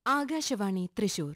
ആകാശവാണി തൃശൂർ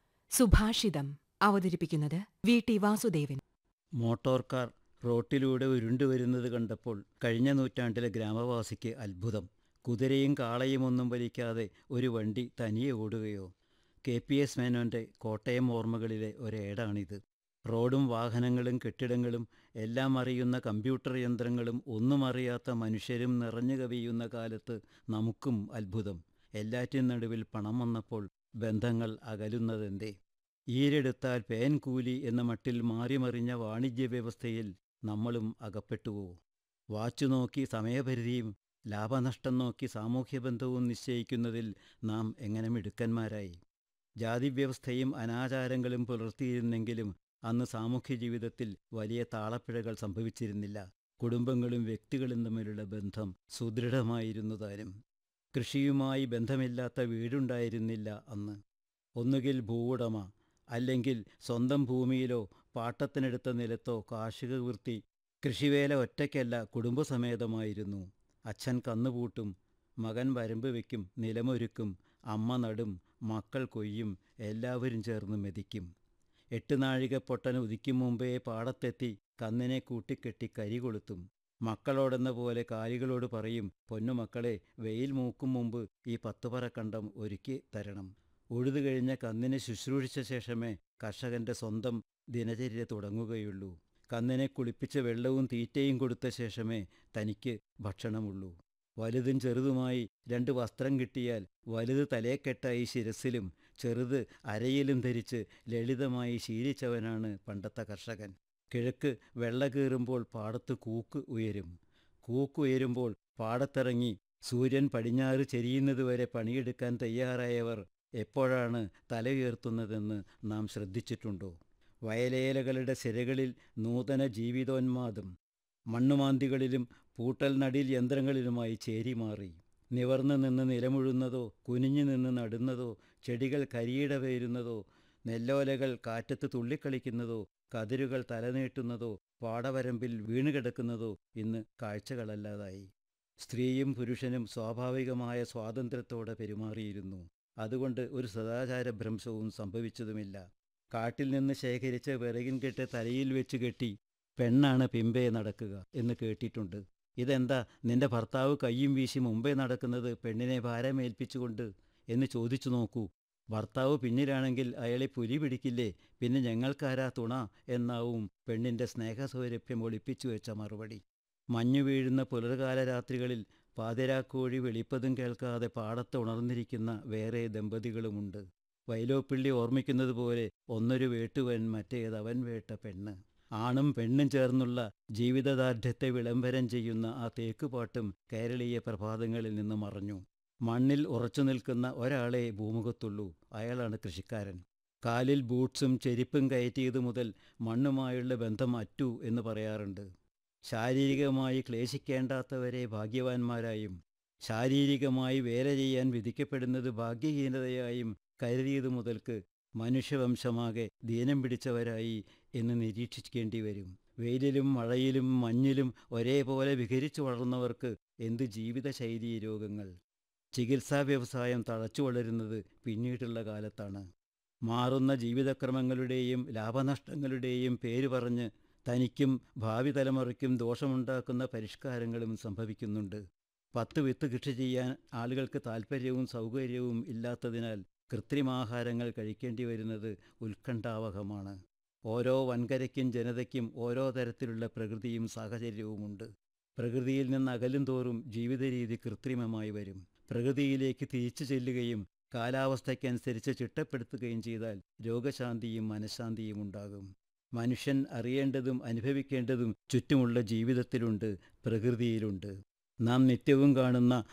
സുഭാഷിതം അവതരിപ്പിക്കുന്നത് V T Vasudevan. Motor car റോട്ടിലൂടെ ഉരുണ്ടുവരുന്നത് കണ്ടപ്പോൾ കഴിഞ്ഞ നൂറ്റാണ്ടിലെ ഗ്രാമവാസിക്ക് അത്ഭുതം. കുതിരയും കാളയും ഒന്നും വലിക്കാതെ ഒരു വണ്ടി തനിയെ ഓടുകയോ? KPS മേനോൻ്റെ കോട്ടയം ഓർമ്മകളിലെ ഒരേടാണിത്. റോഡും വാഹനങ്ങളും കെട്ടിടങ്ങളും എല്ലാം അറിയുന്ന കമ്പ്യൂട്ടർ യന്ത്രങ്ങളും ഒന്നും അറിയാത്ത മനുഷ്യരും നിറഞ്ഞു കവിയുന്ന കാലത്ത് നമുക്കും അത്ഭുതം. എല്ലാറ്റിനും നടുവിൽ പണം വന്നപ്പോൾ ബന്ധങ്ങൾ അകലുന്നതെന്തേ? ഈരെടുത്താൽ പേൻ കൂലി എന്ന മട്ടിൽ മാറിമറിഞ്ഞ വാണിജ്യ വ്യവസ്ഥയിൽ നമ്മളും അകപ്പെട്ടുവോ? വാച്ചു നോക്കി സമയപരിധിയും ലാഭനഷ്ടം നോക്കി സാമൂഹ്യബന്ധവും നിശ്ചയിക്കുന്നതിൽ നാം എങ്ങനെ മിടുക്കന്മാരായി? ജാതിവ്യവസ്ഥയും അനാചാരങ്ങളും പുലർത്തിയിരുന്നെങ്കിലും അന്ന് സാമൂഹ്യ ജീവിതത്തിൽ വലിയ താളപ്പിഴകൾ സംഭവിച്ചിരുന്നില്ല. കുടുംബങ്ങളും വ്യക്തികളും തമ്മിലുള്ള ബന്ധം സുദൃഢമായിരുന്നു താനും. കൃഷിയുമായി ബന്ധമില്ലാത്ത വീടുണ്ടായിരുന്നില്ല അന്ന്. ഒന്നുകിൽ ഭൂവുടമ, അല്ലെങ്കിൽ സ്വന്തം ഭൂമിയിലോ പാട്ടത്തിനെടുത്ത നിലത്തോ കാർഷിക വൃത്തി. കൃഷിവേല ഒറ്റയ്ക്കല്ല, കുടുംബസമേതമായിരുന്നു. അച്ഛൻ കന്നുപൂട്ടും, മകൻ വരമ്പ് വയ്ക്കും, നിലമൊരുക്കും, അമ്മ നടും, മക്കൾ കൊയ്യും, എല്ലാവരും ചേർന്ന് മെതിക്കും. 8 നാഴിക പൊട്ടൻ ഉദിക്കും മുമ്പേ പാടത്തെത്തി കന്നിനെ കൂട്ടിക്കെട്ടി കരി കൊളുത്തും. മക്കളോടെന്ന പോലെ കാലികളോട് പറയും, പൊന്നുമക്കളെ, വെയിൽ മൂക്കും മുമ്പ് ഈ 10 പറ കണ്ടം ഒരുക്കി തരണം. ഉഴുതു കഴിഞ്ഞ കന്നിനെ ശുശ്രൂഷിച്ച ശേഷമേ കർഷകൻ്റെ സ്വന്തം ദിനചര്യ തുടങ്ങുകയുള്ളൂ. കന്നിനെ കുളിപ്പിച്ച വെള്ളവും തീറ്റയും കൊടുത്ത ശേഷമേ തനിക്ക് ഭക്ഷണമുള്ളൂ. വലുതും ചെറുതുമായി 2 വസ്ത്രം കിട്ടിയാൽ വലുത് തലേക്കെട്ടായി ശിരസിലും ചെറുത് അരയിലും ധരിച്ച് ലളിതമായി ശീലിച്ചവനാണ് പണ്ടത്തെ കർഷകൻ. കിഴക്ക് വെള്ള കീറുമ്പോൾ പാടത്ത് കൂക്ക് ഉയരും. കൂക്കുയരുമ്പോൾ പാടത്തിറങ്ങി സൂര്യൻ പടിഞ്ഞാറ് ചെരിയുന്നതുവരെ പണിയെടുക്കാൻ തയ്യാറായവർ എപ്പോഴാണ് തല ഉയർത്തുന്നതെന്ന് നാം ശ്രദ്ധിച്ചിട്ടുണ്ടോ? വയലേലകളുടെ സിരകളിൽ നൂതന ജീവിതോന്മാദം. മണ്ണുമാന്തികളിലും പൂട്ടൽ നടീൽ യന്ത്രങ്ങളിലുമായി ചേരിമാറി. നിവർന്നു നിന്ന് നിലമുഴുന്നതോ കുനിഞ്ഞു നിന്ന് നടുന്നതോ ചെടികൾ കരിയിട പേരുന്നതോ നെല്ലോലകൾ കാറ്റത്ത് തുള്ളിക്കളിക്കുന്നതോ കതിരുകൾ തലനീട്ടുന്നതോ പാടവരമ്പിൽ വീണുകിടക്കുന്നതോ ഇന്ന് കാഴ്ചകളല്ലാതായി. സ്ത്രീയും പുരുഷനും സ്വാഭാവികമായ സ്വാതന്ത്ര്യത്തോടെ പെരുമാറിയിരുന്നു. അതുകൊണ്ട് ഒരു സദാചാരഭ്രംശവും സംഭവിച്ചതുമില്ല. കാട്ടിൽ നിന്ന് ശേഖരിച്ച വിറകിൻ കെട്ട് തലയിൽ വെച്ച് കെട്ടി പെണ്ണാണ് പിമ്പേ നടക്കുക എന്ന് കേട്ടിട്ടുണ്ട്. ഇതെന്താ നിന്റെ ഭർത്താവ് കയ്യും വീശി മുമ്പേ നടക്കുന്നത് പെണ്ണിനെ ഭാരമേൽപ്പിച്ചുകൊണ്ട് എന്ന് ചോദിച്ചു നോക്കൂ. ഭർത്താവ് പിന്നിലാണെങ്കിൽ അയാളെ പുലി പിടിക്കില്ലേ? പിന്നെ ഞങ്ങൾക്കാരാ തുണ എന്നാവും പെണ്ണിൻ്റെ സ്നേഹസൗരഭ്യം ഒളിപ്പിച്ചു വെച്ച മറുപടി. മഞ്ഞു വീഴുന്ന പുലർകാല രാത്രികളിൽ പാതിരാക്കോഴി വെളിപ്പതും കേൾക്കാതെ പാടത്ത് ഉണർന്നിരിക്കുന്ന വേറെ ദമ്പതികളുമുണ്ട്. വൈലോപ്പിള്ളി ഓർമ്മിക്കുന്നത് പോലെ ഒന്നൊരു വേട്ടുവൻ, മറ്റേതവൻ വേട്ട പെണ്ണ്. ആണും പെണ്ണും ചേർന്നുള്ള ജീവിതദാർഢ്യത്തെ വിളംബരം ചെയ്യുന്ന ആ തേക്കുപാട്ടും കേരളീയ പ്രഭാതങ്ങളിൽ നിന്ന് മറഞ്ഞു. മണ്ണിൽ ഉറച്ചു നിൽക്കുന്ന ഒരാളെ ഭൂമുഖത്തുള്ളൂ, അയാളാണ് കൃഷിക്കാരൻ. കാലിൽ ബൂട്ട്സും ചെരിപ്പും കയറ്റിയതു മുതൽ മണ്ണുമായുള്ള ബന്ധം അറ്റു എന്ന് പറയാറുണ്ട്. ശാരീരികമായി ക്ലേശിക്കേണ്ടാത്തവരെ ഭാഗ്യവാന്മാരായും ശാരീരികമായി വേല ചെയ്യാൻ വിധിക്കപ്പെടുന്നത് ഭാഗ്യഹീനതയായും കരുതിയതു മുതൽക്ക് മനുഷ്യവംശമാകെ ദീനം പിടിച്ചവരായി എന്ന് നിരീക്ഷിക്കേണ്ടി വരും. വെയിലിലും മഴയിലും മഞ്ഞിലും ഒരേപോലെ വിഹരിച്ചു വളർന്നവർക്ക് എന്ത് ജീവിതശൈലീ രോഗങ്ങൾ! ചികിത്സാ വ്യവസായം തഴച്ചു വളരുന്നത് പിന്നീടുള്ള കാലത്താണ്. മാറുന്ന ജീവിതക്രമങ്ങളുടെയും ലാഭനഷ്ടങ്ങളുടെയും പേര് പറഞ്ഞ് തനിക്കും ഭാവി തലമുറയ്ക്കും ദോഷമുണ്ടാക്കുന്ന പരിഷ്കാരങ്ങളും സംഭവിക്കുന്നുണ്ട്. 10 വിത്ത് കൃഷി ചെയ്യാൻ ആളുകൾക്ക് താൽപ്പര്യവും സൗകര്യവും ഇല്ലാത്തതിനാൽ കൃത്രിമാഹാരങ്ങൾ കഴിക്കേണ്ടി വരുന്നത് ഉത്കണ്ഠാവഹമാണ്. ഓരോ വൻകരയ്ക്കും ജനതയ്ക്കും ഓരോ തരത്തിലുള്ള പ്രകൃതിയും സാഹചര്യവുമുണ്ട്. പ്രകൃതിയിൽ നിന്ന് അകലും തോറും ജീവിതരീതി കൃത്രിമമായി വരും. പ്രകൃതിയിലേക്ക് തിരിച്ചു ചെല്ലുകയും കാലാവസ്ഥയ്ക്കനുസരിച്ച് ചിട്ടപ്പെടുത്തുകയും ചെയ്താൽ രോഗശാന്തിയും മനഃശാന്തിയും ഉണ്ടാകും. മനുഷ്യൻ അറിയേണ്ടതും അനുഭവിക്കേണ്ടതും ചുറ്റുമുള്ള ജീവിതത്തിലുണ്ട്, പ്രകൃതിയിലുണ്ട്. നാം നിത്യവും കാണുന്ന